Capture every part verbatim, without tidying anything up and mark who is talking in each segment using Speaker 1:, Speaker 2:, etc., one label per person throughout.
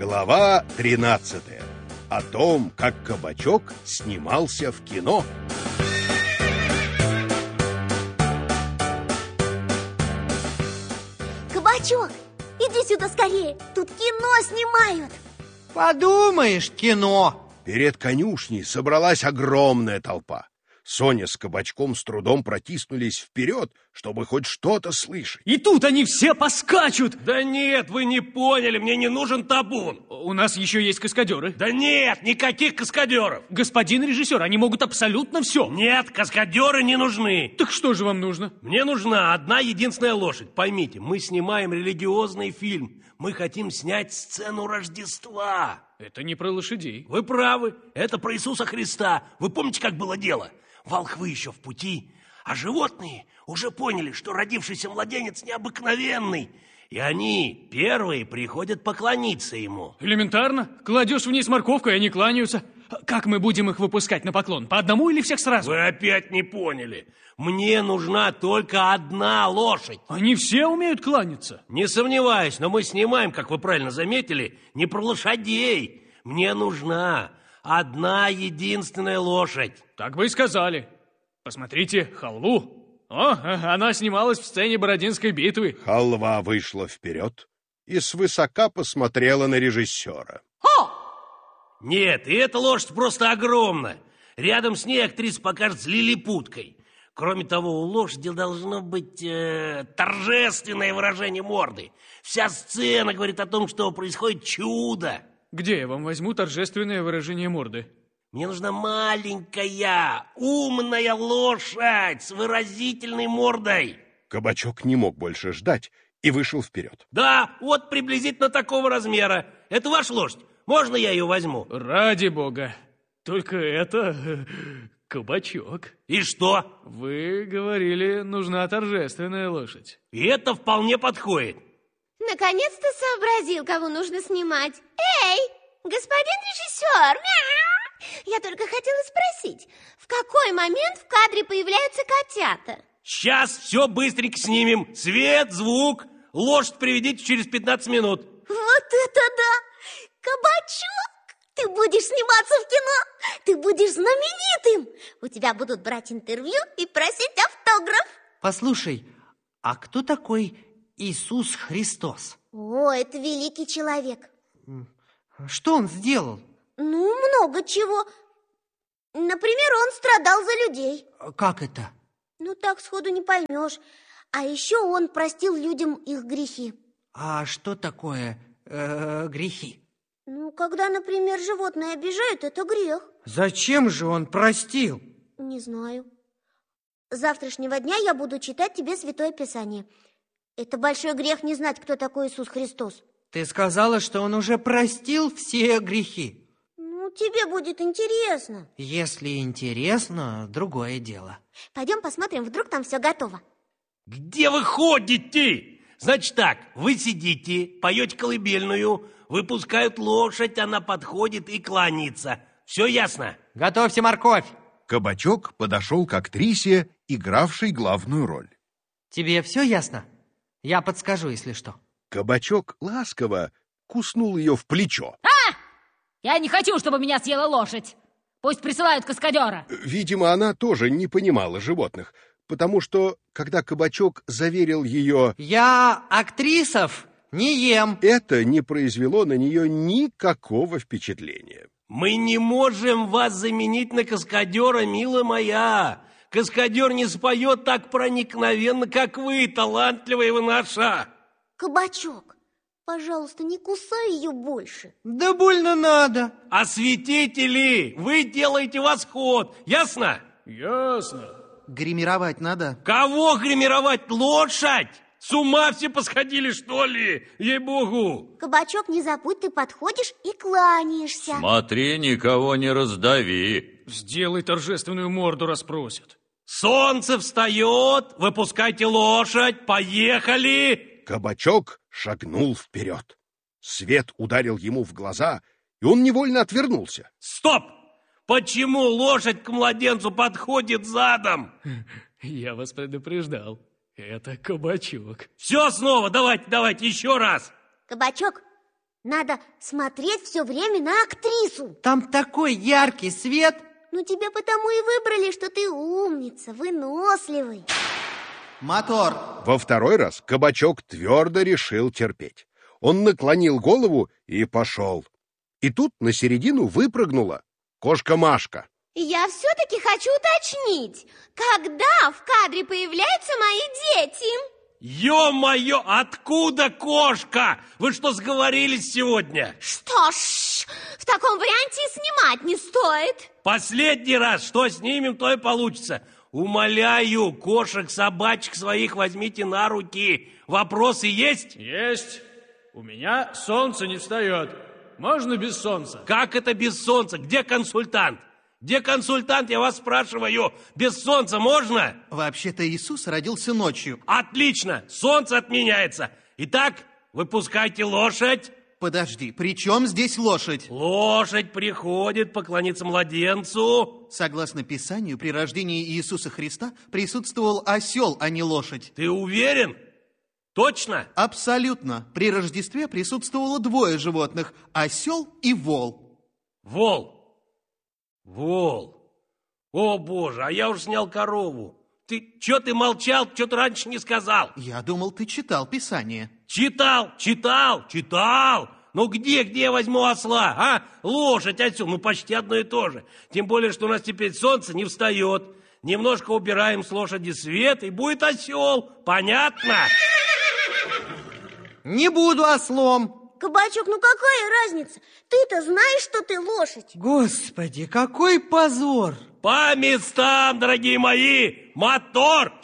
Speaker 1: Глава тринадцатая. О том, как Кабачок снимался в кино.
Speaker 2: Кабачок, иди сюда скорее, тут кино снимают.
Speaker 3: Подумаешь, кино.
Speaker 1: Перед конюшней собралась огромная толпа. Соня с Кабачком с трудом протиснулись вперед, чтобы хоть что-то слышать.
Speaker 4: И тут они все поскачут.
Speaker 5: Да нет, вы не поняли, мне не нужен табун.
Speaker 4: У нас еще есть каскадеры.
Speaker 5: Да нет, никаких каскадеров.
Speaker 4: Господин режиссер, они могут абсолютно все.
Speaker 5: Нет, каскадеры не нужны.
Speaker 4: Так что же вам нужно?
Speaker 5: Мне нужна одна единственная лошадь. Поймите, мы снимаем религиозный фильм. Мы хотим снять сцену Рождества.
Speaker 4: Это не про лошадей.
Speaker 5: Вы правы, это про Иисуса Христа. Вы помните, как было дело? Волхвы еще в пути, а животные уже поняли, что родившийся младенец необыкновенный. И они первые приходят поклониться ему.
Speaker 4: Элементарно. Кладешь вниз морковку, и они кланяются. Как мы будем их выпускать на поклон? По одному или всех сразу?
Speaker 5: Вы опять не поняли. Мне нужна только одна лошадь.
Speaker 4: Они все умеют кланяться.
Speaker 5: Не сомневаюсь, но мы снимаем, как вы правильно заметили, не про лошадей. Мне нужна одна единственная лошадь.
Speaker 4: Так вы и сказали. Посмотрите, халву. О, она снималась в сцене Бородинской битвы.
Speaker 1: Халва вышла вперед и свысока посмотрела на режиссера.
Speaker 2: О!
Speaker 5: Нет, и эта лошадь просто огромна. Рядом с ней актриса покажется лилипуткой. Кроме того, у лошади должно быть э, торжественное выражение морды. Вся сцена говорит о том, что происходит чудо.
Speaker 4: Где я вам возьму торжественное выражение морды?
Speaker 5: Мне нужна маленькая, умная лошадь с выразительной мордой.
Speaker 1: Кабачок не мог больше ждать и вышел вперед.
Speaker 5: Да, вот приблизительно такого размера. Это ваша лошадь? Можно я ее возьму?
Speaker 4: Ради бога. Только это Кабачок.
Speaker 5: И что?
Speaker 4: Вы говорили, нужна торжественная лошадь.
Speaker 5: И это вполне подходит.
Speaker 2: Наконец-то сообразил, кого нужно снимать. Эй, господин режиссер! Мяу! Я только хотела спросить, в какой момент в кадре появляются котята?
Speaker 5: Сейчас все быстренько снимем. Свет, звук. Лошадь приведите через пятнадцать минут.
Speaker 2: Вот это да! Кабачок, ты будешь сниматься в кино. Ты будешь знаменитым. У тебя будут брать интервью и просить автограф.
Speaker 3: Послушай, а кто такой Иисус Христос?
Speaker 2: О, это великий человек.
Speaker 3: Что он сделал?
Speaker 2: Ну, много чего. Например, он страдал за людей.
Speaker 3: Как это?
Speaker 2: Ну, так сходу не поймешь. А еще он простил людям их грехи.
Speaker 3: А что такое э, грехи?
Speaker 2: Ну, когда, например, животные обижают, это грех.
Speaker 3: Зачем же он простил?
Speaker 2: Не знаю. С завтрашнего дня я буду читать тебе Святое Писание. Это большой грех не знать, кто такой Иисус Христос.
Speaker 3: Ты сказала, что он уже простил все грехи.
Speaker 2: Ну, тебе будет интересно.
Speaker 3: Если интересно, другое дело.
Speaker 2: Пойдем посмотрим, вдруг там все готово.
Speaker 5: Где вы ходите? Значит так, вы сидите, поете колыбельную, выпускают лошадь, она подходит и кланяется. Все ясно?
Speaker 3: Готовьте морковь.
Speaker 1: Кабачок подошел к актрисе, игравшей главную роль.
Speaker 3: Тебе все ясно? Я подскажу, если что.
Speaker 1: Кабачок ласково куснул ее в плечо.
Speaker 6: А! Я не хочу, чтобы меня съела лошадь. Пусть присылают каскадера.
Speaker 1: Видимо, она тоже не понимала животных, потому что, когда Кабачок заверил ее...
Speaker 3: Я актрисов не ем.
Speaker 1: Это не произвело на нее никакого впечатления.
Speaker 5: Мы не можем вас заменить на каскадера, милая моя. Каскадер не споет так проникновенно, как вы, талантливая вы наша.
Speaker 2: Кабачок, пожалуйста, не кусай ее больше.
Speaker 3: Да больно надо.
Speaker 5: Осветители, вы делаете восход, ясно?
Speaker 4: Ясно.
Speaker 3: Гримировать надо.
Speaker 5: Кого гримировать? Лошадь? С ума все посходили, что ли? Ей-богу.
Speaker 2: Кабачок, не забудь, ты подходишь и кланяешься.
Speaker 7: Смотри, никого не раздави.
Speaker 4: Сделай торжественную морду, расспросят.
Speaker 5: Солнце встает, выпускайте лошадь, поехали.
Speaker 1: Кабачок шагнул вперед. Свет ударил ему в глаза, и он невольно отвернулся.
Speaker 5: Стоп! Почему лошадь к младенцу подходит задом?
Speaker 4: Я вас предупреждал. Это Кабачок.
Speaker 5: Все снова, давайте, давайте, еще раз.
Speaker 2: Кабачок, Надо смотреть все время на актрису.
Speaker 3: Там такой яркий свет.
Speaker 2: Ну, тебя потому и выбрали, что ты умница, выносливый.
Speaker 8: Мотор.
Speaker 1: Во второй раз Кабачок твердо решил терпеть. Он наклонил голову и пошел. И тут на середину выпрыгнула кошка Машка.
Speaker 2: Я все-таки хочу уточнить, когда в кадре появляются мои дети?
Speaker 5: Ё-моё, откуда кошка? Вы что, сговорились сегодня?
Speaker 2: Что ж, в таком варианте и снимать не стоит.
Speaker 5: Последний раз, что снимем, то и получится. Умоляю, кошек, собачек своих возьмите на руки. Вопросы есть?
Speaker 4: Есть. У меня солнце не встает. Можно без солнца?
Speaker 5: Как это без солнца? Где консультант? Где консультант, я вас спрашиваю? Без солнца можно?
Speaker 8: Вообще-то Иисус родился ночью.
Speaker 5: Отлично, солнце отменяется. Итак, выпускайте лошадь.
Speaker 8: Подожди, при чем здесь лошадь?
Speaker 5: Лошадь приходит поклониться младенцу.
Speaker 8: Согласно Писанию, при рождении Иисуса Христа присутствовал осел, а не лошадь.
Speaker 5: Ты уверен? Точно?
Speaker 8: Абсолютно. При Рождестве присутствовало двое животных – осел и вол.
Speaker 5: Вол. Вол. О, Боже, а я уж снял корову. Ты, чё ты молчал, чё ты раньше не сказал?
Speaker 8: Я думал, ты читал Писание.
Speaker 5: Читал, читал, читал. Ну где, где я возьму осла, а? Лошадь, осел, ну почти одно и то же. Тем более, что у нас теперь солнце не встает. Немножко убираем с лошади свет, и будет осел. Понятно?
Speaker 3: Не буду ослом.
Speaker 2: Кабачок, ну какая разница? Ты-то знаешь, что ты лошадь.
Speaker 3: Господи, какой позор.
Speaker 5: По местам, дорогие мои, мотор!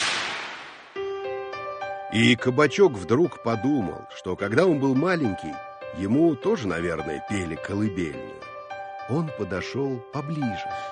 Speaker 1: И Кабачок вдруг подумал, что когда он был маленький, ему тоже, наверное, пели колыбельную. Он подошел поближе.